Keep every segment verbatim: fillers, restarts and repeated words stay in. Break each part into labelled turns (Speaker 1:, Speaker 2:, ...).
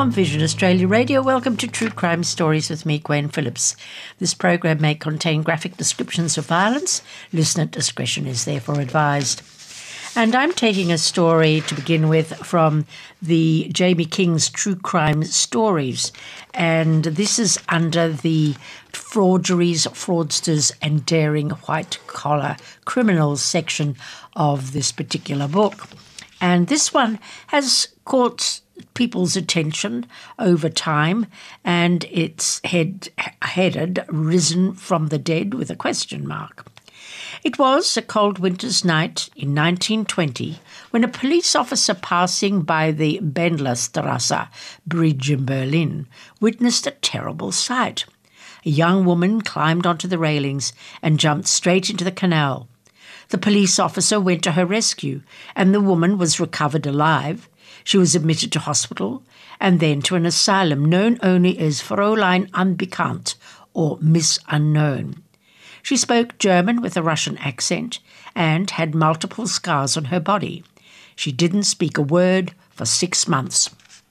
Speaker 1: On Vision Australia Radio, welcome to True Crime Stories with me, Gwen Phillips. This program may contain graphic descriptions of violence. Listener discretion is therefore advised. And I'm taking a story to begin with from the Jamie King's True Crime Stories. And this is under the Frauderies, Fraudsters and Daring White-Collar Criminals section of this particular book. And this one has caught people's attention over time, and it's head, headed Risen from the Dead with a question mark. It was a cold winter's night in nineteen twenty when a police officer passing by the Bendlerstrasse bridge in Berlin witnessed a terrible sight. A young woman climbed onto the railings and jumped straight into the canal. The police officer went to her rescue, and the woman was recovered alive. She was admitted to hospital and then to an asylum known only as Fräulein Unbekannt, or Miss Unknown. She spoke German with a Russian accent and had multiple scars on her body. She didn't speak a word for six months.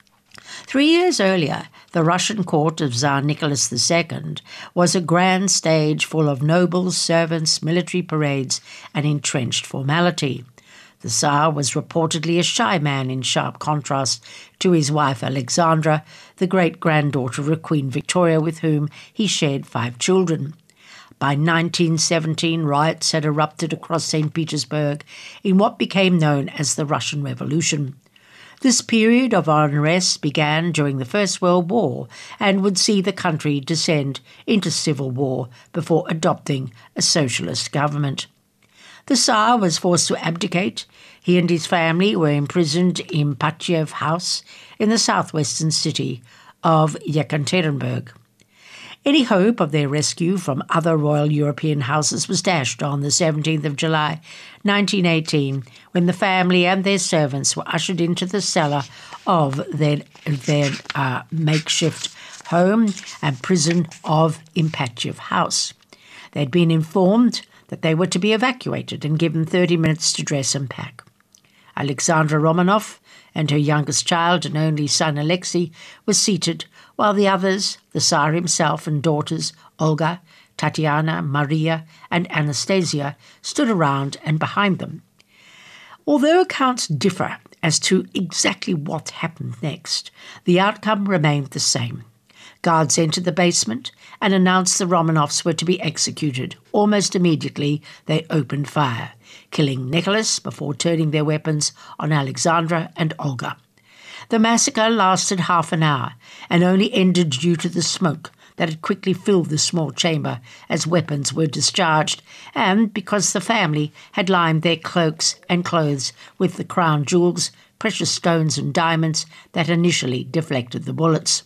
Speaker 1: Three years earlier, the Russian court of Tsar Nicholas the Second was a grand stage full of nobles, servants, military parades, and entrenched formality. The Tsar was reportedly a shy man in sharp contrast to his wife Alexandra, the great-granddaughter of Queen Victoria, with whom he shared five children. By nineteen seventeen, riots had erupted across Saint Petersburg in what became known as the Russian Revolution. This period of unrest began during the First World War and would see the country descend into civil war before adopting a socialist government. The Tsar was forced to abdicate. He and his family were imprisoned in Patyev House in the southwestern city of Yekaterinburg. Any hope of their rescue from other royal European houses was dashed on the seventeenth of July, nineteen eighteen, when the family and their servants were ushered into the cellar of their, their uh, makeshift home and prison of Impatyev House. They had been informed that they were to be evacuated and given thirty minutes to dress and pack. Alexandra Romanov and her youngest child and only son Alexei were seated, while the others, the Tsar himself and daughters Olga, Tatiana, Maria, and Anastasia, stood around and behind them. Although accounts differ as to exactly what happened next, the outcome remained the same. Guards entered the basement and announced the Romanovs were to be executed. Almost immediately, they opened fire, killing Nicholas before turning their weapons on Alexandra and Olga. The massacre lasted half an hour and only ended due to the smoke that had quickly filled the small chamber as weapons were discharged, and because the family had lined their cloaks and clothes with the crown jewels, precious stones and diamonds that initially deflected the bullets.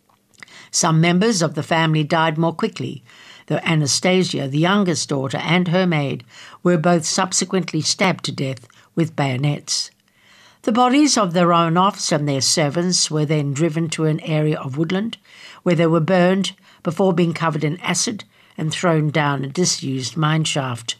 Speaker 1: Some members of the family died more quickly, though Anastasia, the youngest daughter, and her maid were both subsequently stabbed to death with bayonets. The bodies of the Romanovs and their servants were then driven to an area of woodland, where they were burned before being covered in acid and thrown down a disused mine shaft.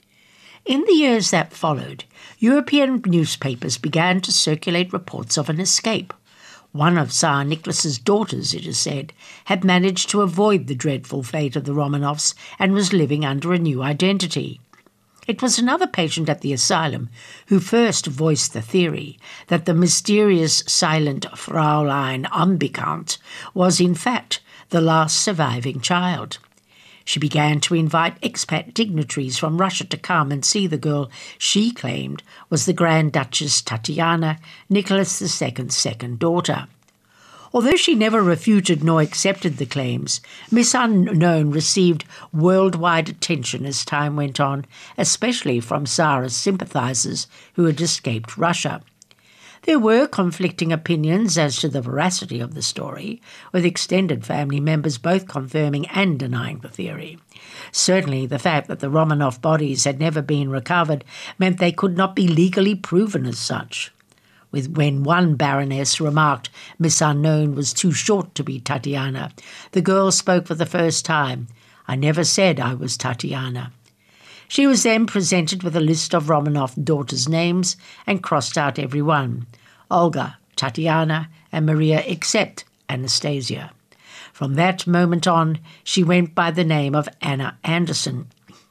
Speaker 1: In the years that followed, European newspapers began to circulate reports of an escape. One of Tsar Nicholas's daughters, it is said, had managed to avoid the dreadful fate of the Romanovs and was living under a new identity. It was another patient at the asylum who first voiced the theory that the mysterious silent Fräulein Unbekannt was in fact the last surviving child. She began to invite expat dignitaries from Russia to come and see the girl she claimed was the Grand Duchess Tatiana, Nicholas the Second's second daughter. Although she never refuted nor accepted the claims, Miss Unknown received worldwide attention as time went on, especially from Tsar's sympathizers who had escaped Russia. There were conflicting opinions as to the veracity of the story, with extended family members both confirming and denying the theory. Certainly, the fact that the Romanov bodies had never been recovered meant they could not be legally proven as such. With when one baroness remarked Miss Unknown was too short to be Tatiana, the girl spoke for the first time. "I never said I was Tatiana." She was then presented with a list of Romanov daughters' names and crossed out every one. Olga, Tatiana and Maria except Anastasia. From that moment on, she went by the name of Anna Anderson.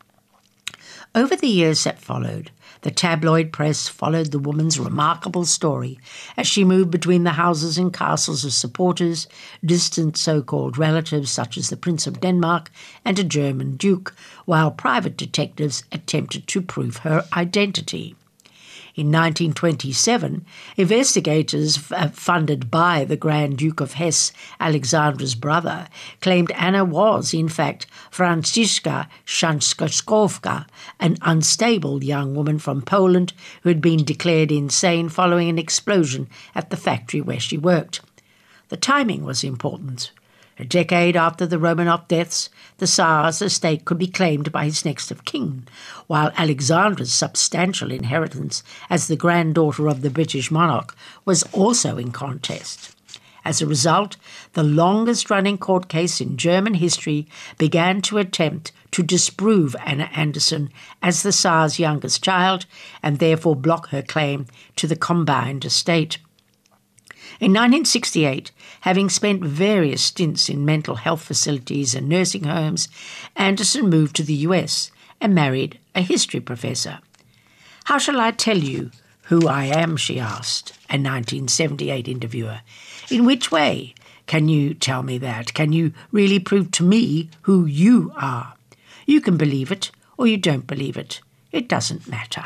Speaker 1: Over the years that followed, the tabloid press followed the woman's remarkable story as she moved between the houses and castles of supporters, distant so-called relatives such as the Prince of Denmark and a German duke, while private detectives attempted to prove her identity. In nineteen twenty-seven, investigators f- funded by the Grand Duke of Hesse, Alexandra's brother, claimed Anna was, in fact, Franciszka Szankowska, an unstable young woman from Poland who had been declared insane following an explosion at the factory where she worked. The timing was important. A decade after the Romanov deaths, the Tsar's estate could be claimed by his next of kin, while Alexandra's substantial inheritance as the granddaughter of the British monarch was also in contest. As a result, the longest-running court case in German history began to attempt to disprove Anna Anderson as the Tsar's youngest child and therefore block her claim to the combined estate. In nineteen sixty-eight, having spent various stints in mental health facilities and nursing homes, Anderson moved to the U S and married a history professor. "How shall I tell you who I am?" she asked a nineteen seventy-eight interviewer. "In which way can you tell me that? Can you really prove to me who you are? You can believe it or you don't believe it. It doesn't matter."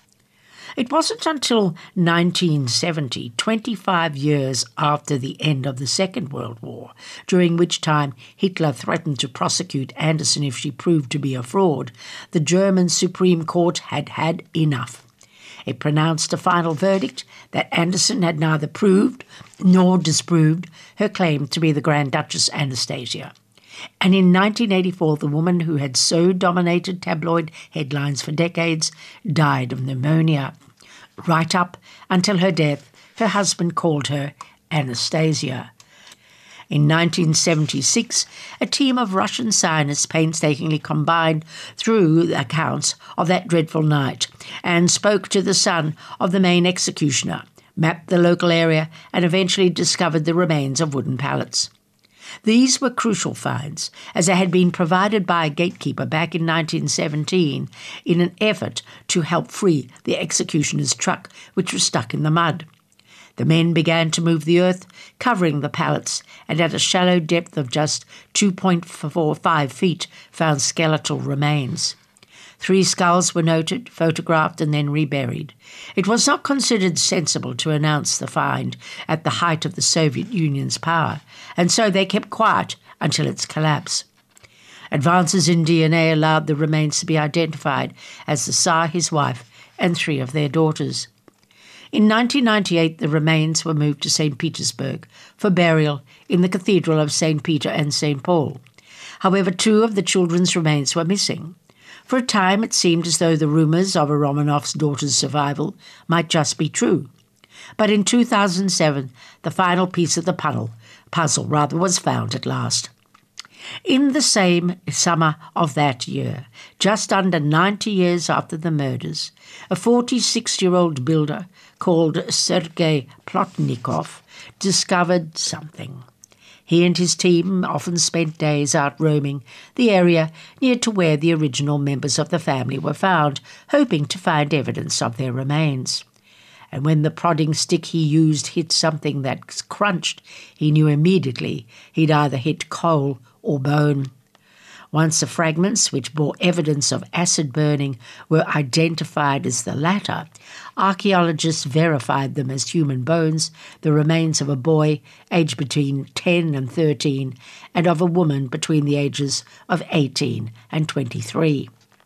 Speaker 1: It wasn't until nineteen seventy, twenty-five years after the end of the Second World War, during which time Hitler threatened to prosecute Anderson if she proved to be a fraud, the German Supreme Court had had enough. It pronounced a final verdict that Anderson had neither proved nor disproved her claim to be the Grand Duchess Anastasia. And in nineteen eighty-four, the woman who had so dominated tabloid headlines for decades died of pneumonia. Right up until her death, her husband called her Anastasia. In nineteen seventy-six, a team of Russian scientists painstakingly combined through the accounts of that dreadful night and spoke to the son of the main executioner, mapped the local area, and eventually discovered the remains of wooden pallets. These were crucial finds, as they had been provided by a gatekeeper back in nineteen seventeen in an effort to help free the executioner's truck, which was stuck in the mud. The men began to move the earth, covering the pallets, and at a shallow depth of just two point four five feet found skeletal remains. Three skulls were noted, photographed, and then reburied. It was not considered sensible to announce the find at the height of the Soviet Union's power, and so they kept quiet until its collapse. Advances in D N A allowed the remains to be identified as the Tsar, his wife, and three of their daughters. In nineteen ninety-eight, the remains were moved to Saint Petersburg for burial in the Cathedral of Saint Peter and Saint Paul. However, two of the children's remains were missing. For a time, it seemed as though the rumours of a Romanov's daughter's survival might just be true. But in two thousand seven, the final piece of the puzzle, puzzle rather, was found at last. In the same summer of that year, just under ninety years after the murders, a forty-six-year-old builder called Sergei Plotnikov discovered something. He and his team often spent days out roaming the area near to where the original members of the family were found, hoping to find evidence of their remains. And when the prodding stick he used hit something that crunched, he knew immediately he'd either hit coal or bone. Once the fragments, which bore evidence of acid burning, were identified as the latter, archaeologists verified them as human bones, the remains of a boy aged between ten and thirteen, and of a woman between the ages of eighteen and twenty-three.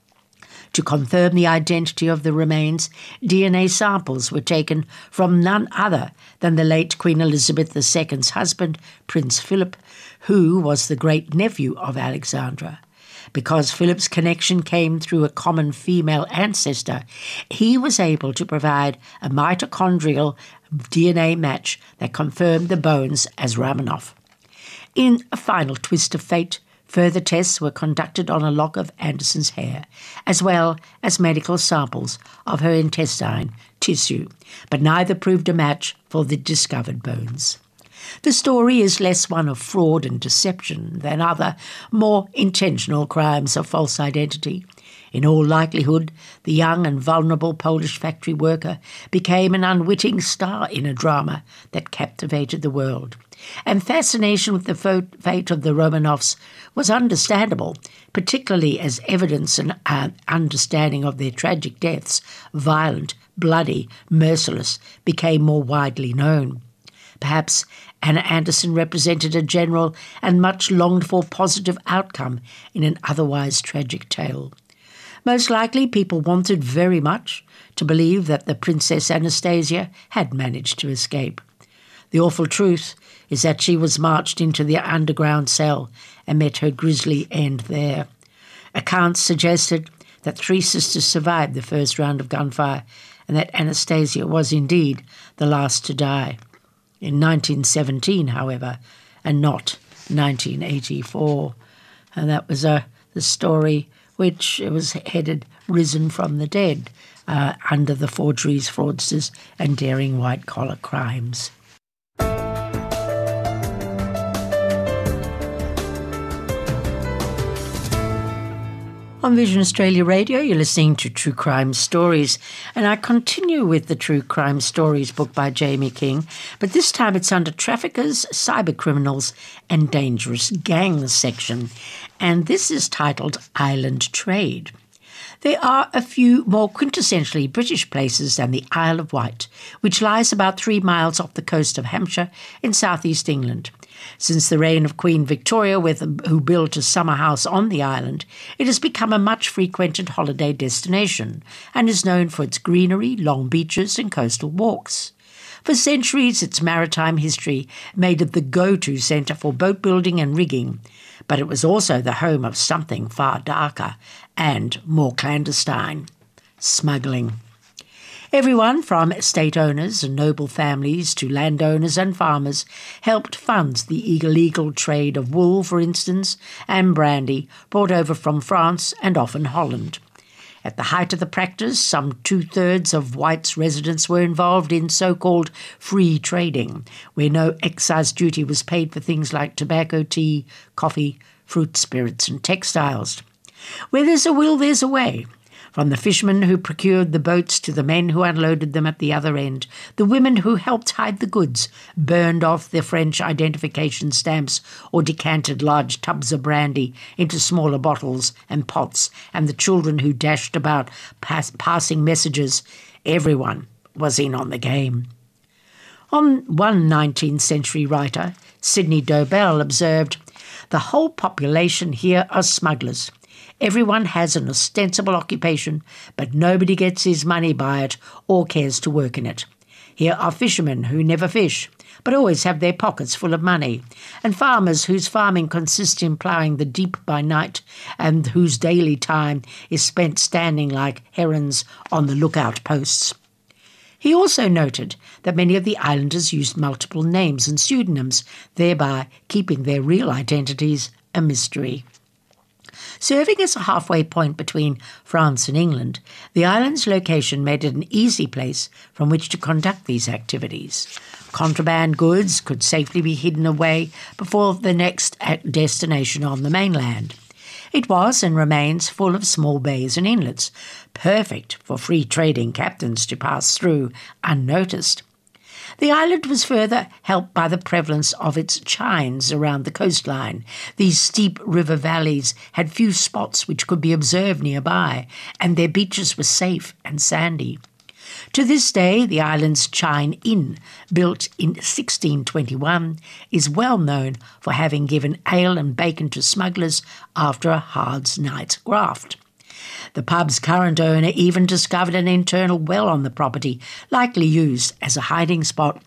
Speaker 1: To confirm the identity of the remains, D N A samples were taken from none other than the late Queen Elizabeth the Second's husband, Prince Philip, who was the great-nephew of Alexandra. Because Philip's connection came through a common female ancestor, he was able to provide a mitochondrial D N A match that confirmed the bones as Romanov. In a final twist of fate, Further tests were conducted on a lock of Anderson's hair, as well as medical samples of her intestine tissue, but neither proved a match for the discovered bones. The story is less one of fraud and deception than other, more intentional crimes of false identity. In all likelihood, the young and vulnerable Polish factory worker became an unwitting star in a drama that captivated the world. And fascination with the fate of the Romanovs was understandable, particularly as evidence and uh, understanding of their tragic deaths, violent, bloody, merciless, became more widely known. Perhaps Anna Anderson represented a general and much longed-for positive outcome in an otherwise tragic tale. Most likely, people wanted very much to believe that the Princess Anastasia had managed to escape. The awful truth is that she was marched into the underground cell and met her grisly end there. Accounts suggested that three sisters survived the first round of gunfire and that Anastasia was indeed the last to die. In nineteen seventeen, however, and not nineteen eighty-four. And that was uh, the story which was headed Risen from the Dead, uh, under the forgeries, fraudsters, and daring white-collar crimes. On Vision Australia Radio, you're listening to True Crime Stories, and I continue with the True Crime Stories book by Jamie King, but this time it's under Traffickers, Cybercriminals and Dangerous Gangs section, and this is titled Island Trade. There are a few more quintessentially British places than the Isle of Wight, which lies about three miles off the coast of Hampshire in southeast England. Since the reign of Queen Victoria, who built a summer house on the island, it has become a much-frequented holiday destination and is known for its greenery, long beaches and coastal walks. For centuries, its maritime history made it the go-to centre for boat building and rigging, but it was also the home of something far darker and more clandestine: smuggling. Everyone from estate owners and noble families to landowners and farmers helped fund the illegal trade of wool, for instance, and brandy brought over from France and often Holland. At the height of the practice, some two-thirds of White's residents were involved in so-called free trading, where no excise duty was paid for things like tobacco, tea, coffee, fruit, spirits and textiles. Where there's a will, there's a way. From the fishermen who procured the boats to the men who unloaded them at the other end, the women who helped hide the goods, burned off their French identification stamps or decanted large tubs of brandy into smaller bottles and pots, and the children who dashed about pass- passing messages, everyone was in on the game. On one nineteenth century writer, Sidney Dobell, observed, "The whole population here are smugglers. Everyone has an ostensible occupation, but nobody gets his money by it or cares to work in it. Here are fishermen who never fish, but always have their pockets full of money, and farmers whose farming consists in ploughing the deep by night, and whose daily time is spent standing like herons on the lookout posts." He also noted that many of the islanders used multiple names and pseudonyms, thereby keeping their real identities a mystery. Serving as a halfway point between France and England, the island's location made it an easy place from which to conduct these activities. Contraband goods could safely be hidden away before the next destination on the mainland. It was and remains full of small bays and inlets, perfect for free trading captains to pass through unnoticed. The island was further helped by the prevalence of its chines around the coastline. These steep river valleys had few spots which could be observed nearby, and their beaches were safe and sandy. To this day, the island's Chine Inn, built in sixteen twenty-one, is well known for having given ale and bacon to smugglers after a hard night's graft. The pub's current owner even discovered an internal well on the property, likely used as a hiding spot.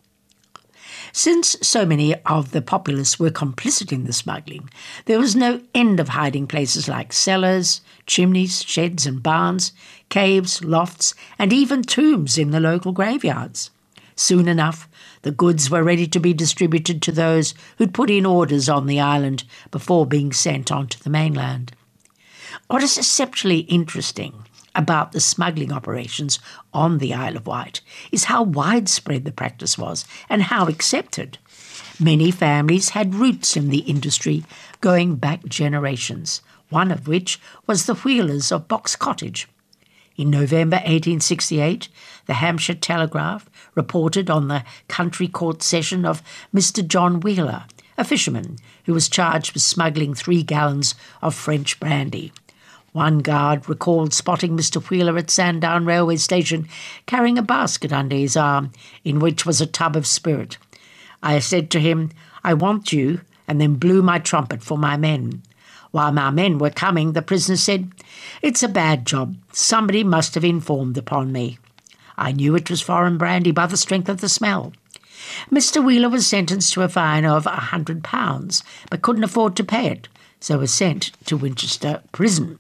Speaker 1: Since so many of the populace were complicit in the smuggling, there was no end of hiding places like cellars, chimneys, sheds and barns, caves, lofts, and even tombs in the local graveyards. Soon enough, the goods were ready to be distributed to those who'd put in orders on the island before being sent on to the mainland. What is exceptionally interesting about the smuggling operations on the Isle of Wight is how widespread the practice was and how accepted. Many families had roots in the industry going back generations, one of which was the Wheelers of Box Cottage. In November eighteen sixty-eight, the Hampshire Telegraph reported on the country court session of Mister John Wheeler, a fisherman who was charged with smuggling three gallons of French brandy. One guard recalled spotting Mister Wheeler at Sandown Railway Station carrying a basket under his arm in which was a tub of spirit. I said to him, "I want you," and then blew my trumpet for my men. While my men were coming, the prisoner said, "It's a bad job. Somebody must have informed upon me." I knew it was foreign brandy by the strength of the smell. Mister Wheeler was sentenced to a fine of a hundred pounds, but couldn't afford to pay it, so was sent to Winchester Prison.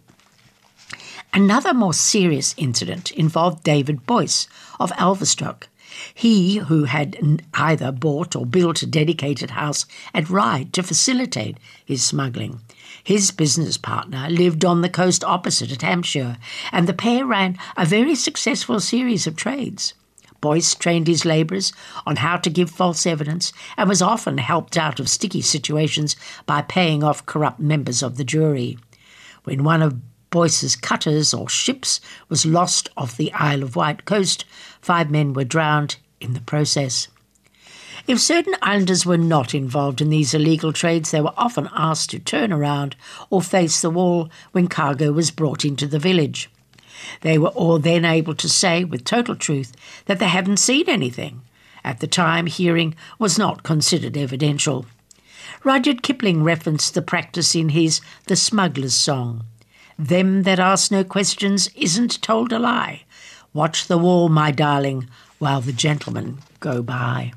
Speaker 1: Another more serious incident involved David Boyce of Alverstock. He who had either bought or built a dedicated house at Ryde to facilitate his smuggling. His business partner lived on the coast opposite at Hampshire, and the pair ran a very successful series of trades. Boyce trained his labourers on how to give false evidence and was often helped out of sticky situations by paying off corrupt members of the jury. When one of Boyce's cutters or ships was lost off the Isle of Wight coast, five men were drowned in the process. If certain islanders were not involved in these illegal trades, they were often asked to turn around or face the wall when cargo was brought into the village. They were all then able to say with total truth that they hadn't seen anything. At the time, hearing was not considered evidential. Rudyard Kipling referenced the practice in his The Smuggler's Song. "Them that ask no questions isn't told a lie. Watch the wall, my darling, while the gentlemen go by."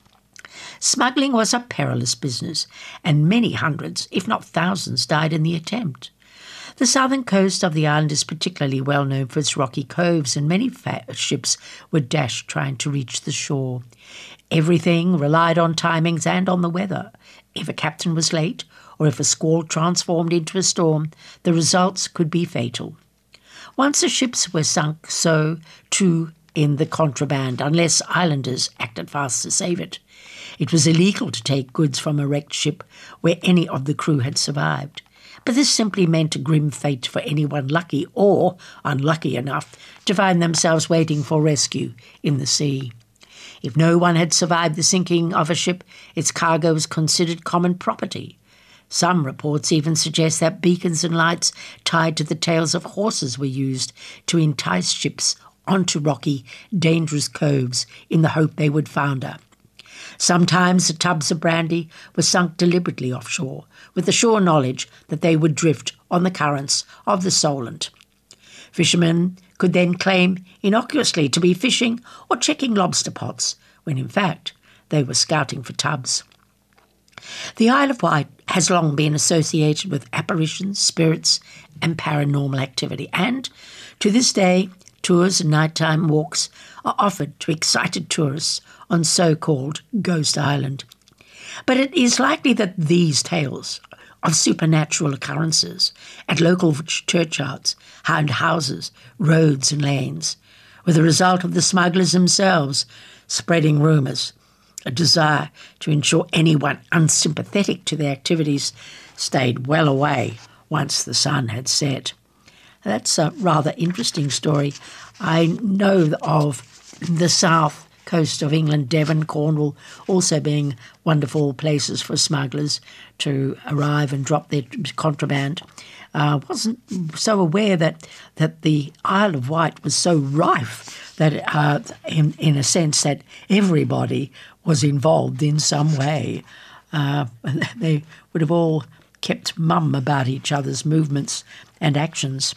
Speaker 1: Smuggling was a perilous business, and many hundreds, if not thousands, died in the attempt. The southern coast of the island is particularly well known for its rocky coves, and many fat ships were dashed trying to reach the shore. Everything relied on timings and on the weather. If a captain was late, or if a squall transformed into a storm, the results could be fatal. Once the ships were sunk, so too in the contraband, unless islanders acted fast to save it. It was illegal to take goods from a wrecked ship where any of the crew had survived. But this simply meant a grim fate for anyone lucky or unlucky enough to find themselves waiting for rescue in the sea. If no one had survived the sinking of a ship, its cargo was considered common property. Some reports even suggest that beacons and lights tied to the tails of horses were used to entice ships onto rocky, dangerous coves in the hope they would founder. Sometimes the tubs of brandy were sunk deliberately offshore, with the sure knowledge that they would drift on the currents of the Solent. Fishermen could then claim innocuously to be fishing or checking lobster pots, when in fact they were scouting for tubs. The Isle of Wight has long been associated with apparitions, spirits, and paranormal activity, and to this day, tours and nighttime walks are offered to excited tourists on so-called Ghost Island. But it is likely that these tales of supernatural occurrences at local churchyards, and houses, roads and lanes were the result of the smugglers themselves spreading rumours, a desire to ensure anyone unsympathetic to their activities stayed well away once the sun had set. That's a rather interesting story. I know of the south coast of England, Devon, Cornwall, also being wonderful places for smugglers to arrive and drop their contraband. I uh, wasn't so aware that, that the Isle of Wight was so rife that, uh, in, in a sense, that everybody was involved in some way. Uh, they would have all kept mum about each other's movements and actions.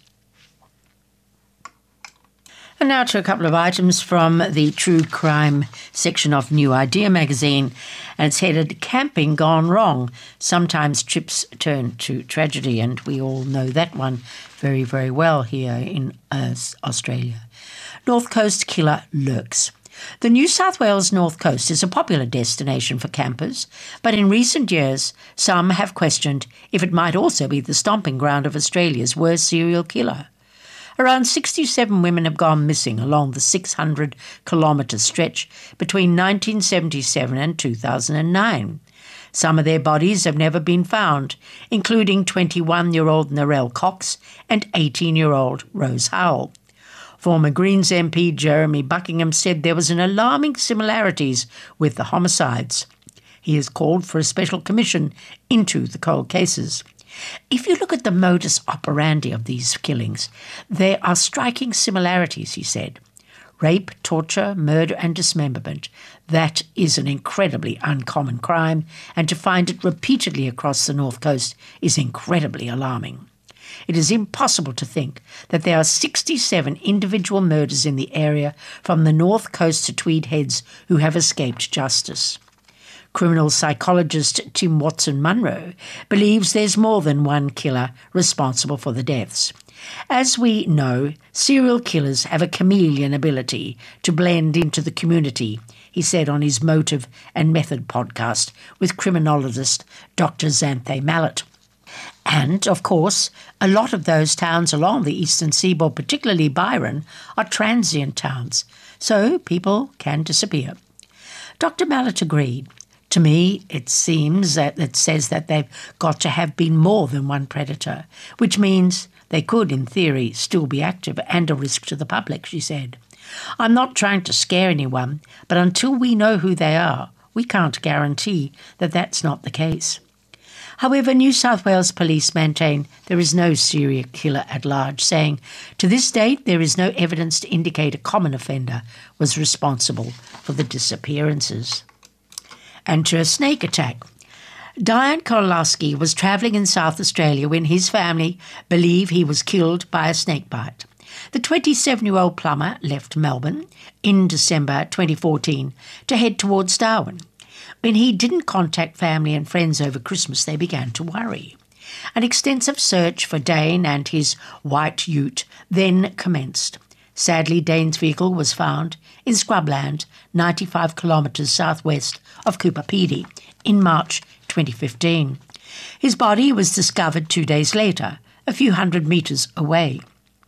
Speaker 1: And now to a couple of items from the True Crime section of New Idea magazine. And it's headed, Camping Gone Wrong. Sometimes trips turn to tragedy, and we all know that one very, very well here in uh, Australia. North Coast killer lurks. The New South Wales North Coast is a popular destination for campers, but in recent years, some have questioned if it might also be the stomping ground of Australia's worst serial killer. Around sixty-seven women have gone missing along the six hundred kilometre stretch between nineteen seventy-seven and two thousand nine. Some of their bodies have never been found, including twenty-one-year-old Narelle Cox and eighteen-year-old Rose Howell. Former Greens M P Jeremy Buckingham said there was an alarming similarities with the homicides. He has called for a special commission into the cold cases. If you look at the modus operandi of these killings, there are striking similarities, he said. Rape, torture, murder and dismemberment. That is an incredibly uncommon crime, and to find it repeatedly across the North Coast is incredibly alarming. It is impossible to think that there are sixty-seven individual murders in the area from the North Coast to Tweed Heads who have escaped justice. Criminal psychologist Tim Watson-Munro believes there's more than one killer responsible for the deaths. As we know, serial killers have a chameleon ability to blend into the community, he said on his Motive and Method podcast with criminologist Doctor Xanthe Mallet. And, of course, a lot of those towns along the eastern seaboard, particularly Byron, are transient towns, so people can disappear. Doctor Mallet agreed. To me, it seems that it says that they've got to have been more than one predator, which means they could, in theory, still be active and a risk to the public, she said. I'm not trying to scare anyone, but until we know who they are, we can't guarantee that that's not the case. However, New South Wales Police maintain there is no serial killer at large, saying, to this date, there is no evidence to indicate a common offender was responsible for the disappearances. And to a snake attack. Diane Kowalski was travelling in South Australia when his family believe he was killed by a snake bite. The twenty-seven-year-old plumber left Melbourne in December twenty fourteen to head towards Darwin. When he didn't contact family and friends over Christmas, they began to worry. An extensive search for Dane and his white ute then commenced. Sadly, Dane's vehicle was found in scrubland, ninety-five kilometres southwest of Cooper Pedy, in March twenty fifteen. His body was discovered two days later, a few hundred metres away.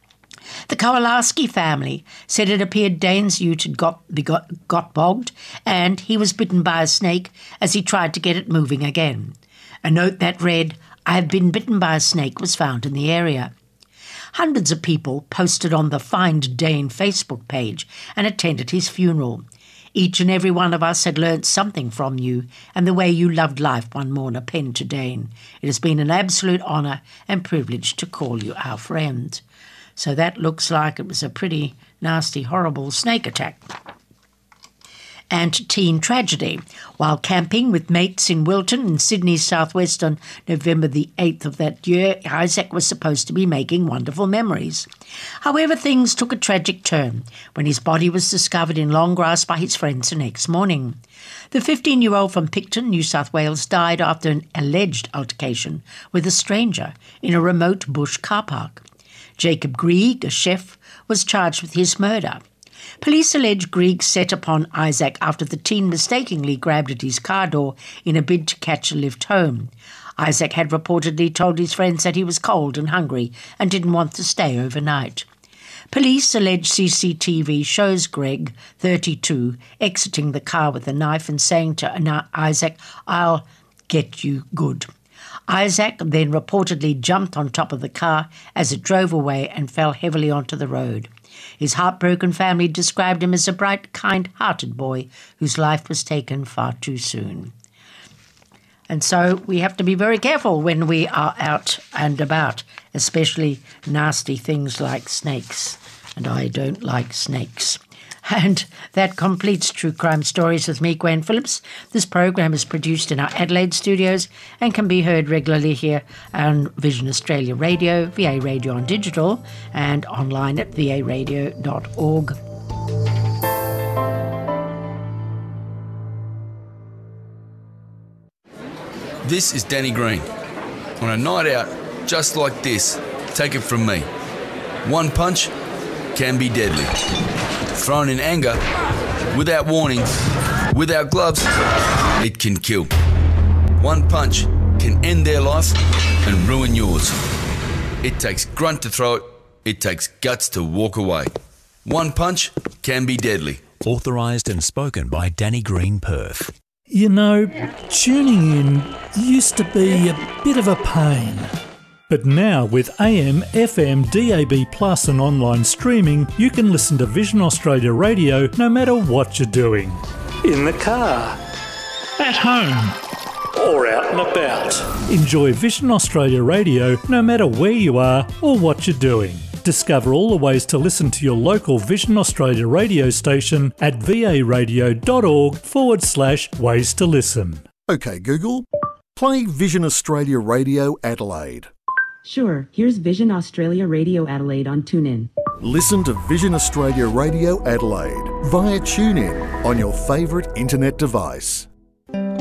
Speaker 1: The Kowalski family said it appeared Dane's ute had got, got, got bogged and he was bitten by a snake as he tried to get it moving again. A note that read, I have been bitten by a snake, was found in the area. Hundreds of people posted on the Find Dane Facebook page and attended his funeral. Each and every one of us had learnt something from you and the way you loved life, one mourner penned to Dane. It has been an absolute honour and privilege to call you our friend. So that looks like it was a pretty nasty, horrible snake attack. And teen tragedy. While camping with mates in Wilton in Sydney's southwest on November the eighth of that year, Isaac was supposed to be making wonderful memories. However, things took a tragic turn when his body was discovered in long grass by his friends the next morning. The fifteen-year-old from Picton, New South Wales, died after an alleged altercation with a stranger in a remote bush car park. Jacob Grieg, a chef, was charged with his murder. Police allege Grieg set upon Isaac after the teen mistakenly grabbed at his car door in a bid to catch a lift home. Isaac had reportedly told his friends that he was cold and hungry and didn't want to stay overnight. Police allege C C T V shows Greg, thirty-two, exiting the car with a knife and saying to Isaac, I'll get you good. Isaac then reportedly jumped on top of the car as it drove away and fell heavily onto the road. His heartbroken family described him as a bright, kind-hearted boy whose life was taken far too soon. And so we have to be very careful when we are out and about, especially nasty things like snakes. And I don't like snakes. And that completes True Crime Stories with me, Gwen Phillips. This program is produced in our Adelaide studios and can be heard regularly here on Vision Australia Radio, V A Radio on digital, and online at v a radio dot org.
Speaker 2: This is Danny Green. On a night out just like this, take it from me. One punch can be deadly. Thrown in anger, without warning, without gloves, it can kill. One punch can end their life and ruin yours. It takes grunt to throw it. It takes guts to walk away. One punch can be deadly.
Speaker 3: Authorised and spoken by Danny Green, Perth.
Speaker 4: You know, tuning in used to be a bit of a pain. But now with A M, F M, D A B plus and online streaming, you can listen to Vision Australia Radio no matter what you're doing. In the car, at home, or out and about. Enjoy Vision Australia Radio no matter where you are or what you're doing. Discover all the ways to listen to your local Vision Australia radio station at varadio.org forward slash ways to listen.
Speaker 5: OK Google, play Vision Australia Radio Adelaide.
Speaker 6: Sure, here's Vision Australia Radio Adelaide on TuneIn.
Speaker 5: Listen to Vision Australia Radio Adelaide via TuneIn on your favourite internet device.